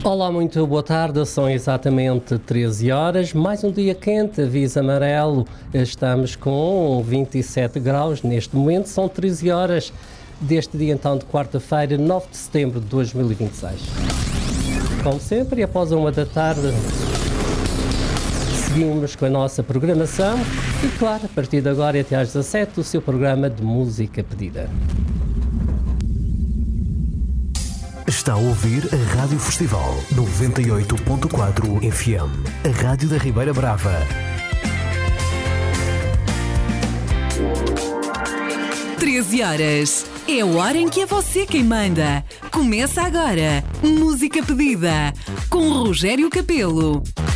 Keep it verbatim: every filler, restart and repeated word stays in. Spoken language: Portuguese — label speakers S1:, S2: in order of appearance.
S1: Olá, muito boa tarde, são exatamente treze horas, mais um dia quente, aviso amarelo, estamos com vinte e sete graus neste momento, são treze horas deste dia então de quarta-feira, nove de setembro de dois mil e vinte e seis. Como sempre, e após a uma da tarde, seguimos com a nossa programação e claro, a partir de agora e até às dezassete, o seu programa de música pedida.
S2: Está a ouvir a Rádio Festival noventa e oito ponto quatro F M, a Rádio da Ribeira Brava.
S3: treze horas. É a hora em que é você quem manda. Começa agora. Música pedida. Com Rogério Capelo.